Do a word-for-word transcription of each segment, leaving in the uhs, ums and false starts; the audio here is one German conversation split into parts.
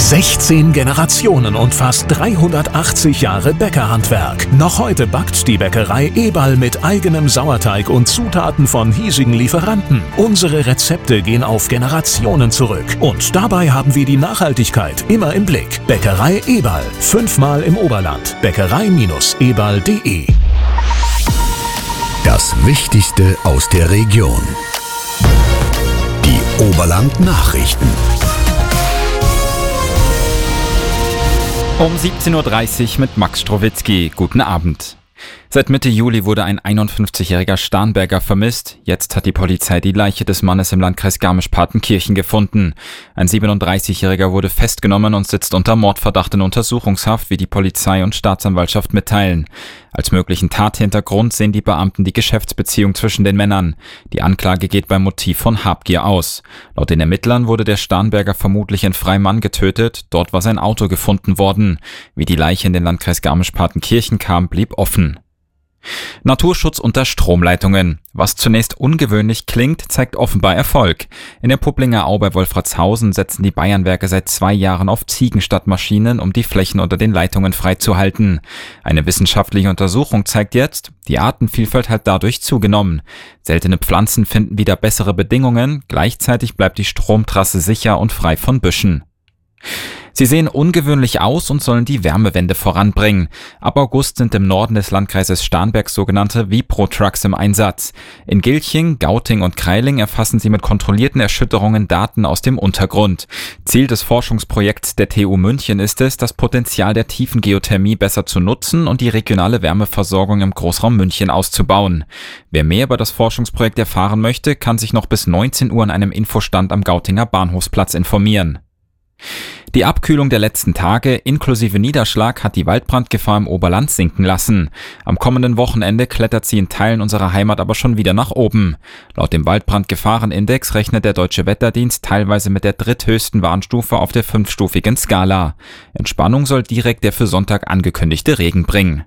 sechzehn Generationen und fast dreihundertachtzig Jahre Bäckerhandwerk. Noch heute backt die Bäckerei Eberl mit eigenem Sauerteig und Zutaten von hiesigen Lieferanten. Unsere Rezepte gehen auf Generationen zurück. Und dabei haben wir die Nachhaltigkeit immer im Blick. Bäckerei Eberl. Fünfmal im Oberland. Bäckerei Eberl punkt de. Das Wichtigste aus der Region. Die Oberland-Nachrichten. Um siebzehn Uhr dreißig mit Max Strowitzki. Guten Abend. Seit Mitte Juli wurde ein einundfünfzigjähriger Starnberger vermisst. Jetzt hat die Polizei die Leiche des Mannes im Landkreis Garmisch-Partenkirchen gefunden. Ein siebenunddreißigjähriger wurde festgenommen und sitzt unter Mordverdacht in Untersuchungshaft, wie die Polizei und Staatsanwaltschaft mitteilen. Als möglichen Tathintergrund sehen die Beamten die Geschäftsbeziehung zwischen den Männern. Die Anklage geht beim Motiv von Habgier aus. Laut den Ermittlern wurde der Starnberger vermutlich in Freimann getötet. Dort war sein Auto gefunden worden. Wie die Leiche in den Landkreis Garmisch-Partenkirchen kam, blieb offen. Naturschutz unter Stromleitungen. Was zunächst ungewöhnlich klingt, zeigt offenbar Erfolg. In der Pupplinger Au bei Wolfratshausen setzen die Bayernwerke seit zwei Jahren auf Ziegen statt Maschinen, um die Flächen unter den Leitungen freizuhalten. Eine wissenschaftliche Untersuchung zeigt jetzt, die Artenvielfalt hat dadurch zugenommen. Seltene Pflanzen finden wieder bessere Bedingungen, gleichzeitig bleibt die Stromtrasse sicher und frei von Büschen. Sie sehen ungewöhnlich aus und sollen die Wärmewende voranbringen. Ab August sind im Norden des Landkreises Starnberg sogenannte Vipro-Trucks im Einsatz. In Gilching, Gauting und Kreiling erfassen sie mit kontrollierten Erschütterungen Daten aus dem Untergrund. Ziel des Forschungsprojekts der T U München ist es, das Potenzial der Tiefengeothermie besser zu nutzen und die regionale Wärmeversorgung im Großraum München auszubauen. Wer mehr über das Forschungsprojekt erfahren möchte, kann sich noch bis neunzehn Uhr an einem Infostand am Gautinger Bahnhofsplatz informieren. Die Abkühlung der letzten Tage inklusive Niederschlag hat die Waldbrandgefahr im Oberland sinken lassen. Am kommenden Wochenende klettert sie in Teilen unserer Heimat aber schon wieder nach oben. Laut dem Waldbrandgefahrenindex rechnet der Deutsche Wetterdienst teilweise mit der dritthöchsten Warnstufe auf der fünfstufigen Skala. Entspannung soll direkt der für Sonntag angekündigte Regen bringen.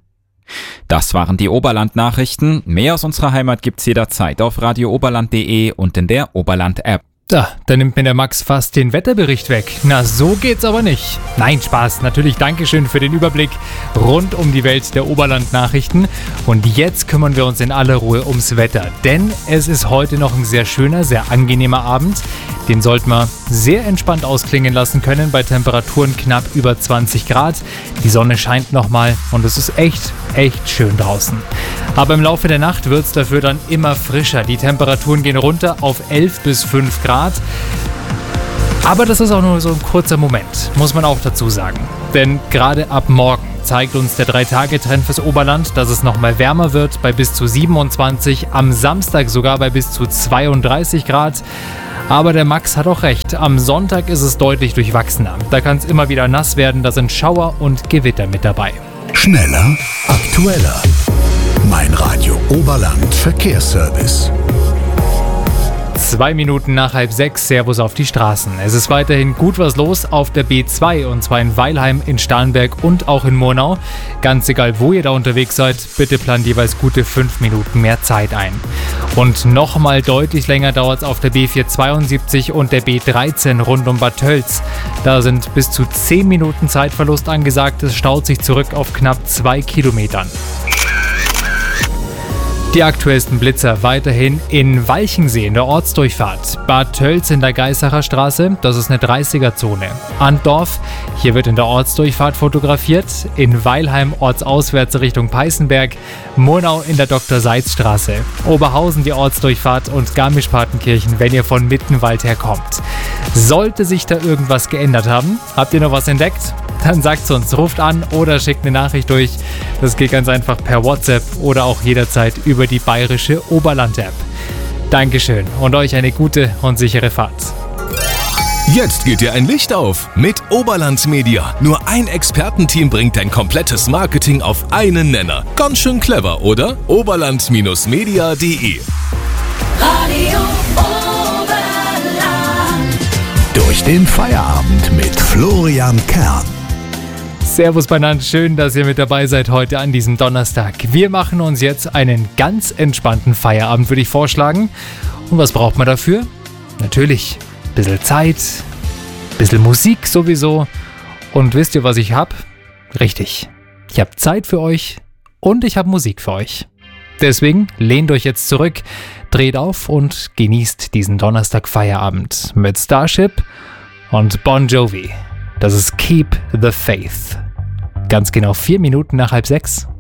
Das waren die Oberland-Nachrichten. Mehr aus unserer Heimat gibt's jederzeit auf radio oberland punkt de und in der Oberland-App. Da, da nimmt mir der Max fast den Wetterbericht weg. Na, so geht's aber nicht. Nein, Spaß. Natürlich Dankeschön für den Überblick rund um die Welt der Oberland-Nachrichten. Und jetzt kümmern wir uns in aller Ruhe ums Wetter. Denn es ist heute noch ein sehr schöner, sehr angenehmer Abend. Den sollten wir sehr entspannt ausklingen lassen können bei Temperaturen knapp über zwanzig Grad. Die Sonne scheint nochmal und es ist echt, echt schön draußen. Aber im Laufe der Nacht wird es dafür dann immer frischer. Die Temperaturen gehen runter auf elf bis fünf Grad. Aber das ist auch nur so ein kurzer Moment, muss man auch dazu sagen. Denn gerade ab morgen zeigt uns der drei Tage Trend fürs Oberland, dass es nochmal wärmer wird bei bis zu siebenundzwanzig, am Samstag sogar bei bis zu zweiunddreißig Grad. Aber der Max hat auch recht, am Sonntag ist es deutlich durchwachsener. Da kann es immer wieder nass werden, da sind Schauer und Gewitter mit dabei. Schneller, aktueller. Mein Radio Oberland Verkehrsservice. Zwei Minuten nach halb sechs, Servus auf die Straßen. Es ist weiterhin gut was los auf der B zwei und zwar in Weilheim, in Starnberg und auch in Murnau. Ganz egal, wo ihr da unterwegs seid, bitte plant jeweils gute fünf Minuten mehr Zeit ein. Und nochmal deutlich länger dauert es auf der B vierhundertzweiundsiebzig und der B dreizehn rund um Bad Tölz. Da sind bis zu zehn Minuten Zeitverlust angesagt. Es staut sich zurück auf knapp zwei Kilometern. Die aktuellsten Blitzer weiterhin in Walchensee in der Ortsdurchfahrt. Bad Tölz in der Geißacher Straße, das ist eine dreißiger-Zone. Andorf, hier wird in der Ortsdurchfahrt fotografiert. In Weilheim ortsauswärts Richtung Peißenberg. Murnau in der Doktor-Seitz-Straße. Oberhausen die Ortsdurchfahrt und Garmisch-Partenkirchen, wenn ihr von Mittenwald her kommt. Sollte sich da irgendwas geändert haben, habt ihr noch was entdeckt? Dann sagt's uns, ruft an oder schickt eine Nachricht durch. Das geht ganz einfach per WhatsApp oder auch jederzeit über die bayerische Oberland-App. Dankeschön und euch eine gute und sichere Fahrt. Jetzt geht dir ein Licht auf mit Oberland Media. Nur ein Expertenteam bringt dein komplettes Marketing auf einen Nenner. Ganz schön clever, oder? oberland Media punkt de Radio Oberland. Durch den Feierabend mit Florian Kern. Servus beieinander, schön, dass ihr mit dabei seid heute an diesem Donnerstag. Wir machen uns jetzt einen ganz entspannten Feierabend, würde ich vorschlagen. Und was braucht man dafür? Natürlich ein bisschen Zeit, ein bisschen Musik sowieso Und wisst ihr, was ich hab? Richtig. Ich hab Zeit für euch und ich hab Musik für euch. Deswegen lehnt euch jetzt zurück, dreht auf und genießt diesen Donnerstag-Feierabend mit Starship und Bon Jovi. Das ist Keep the Faith. Ganz genau vier Minuten nach halb sechs.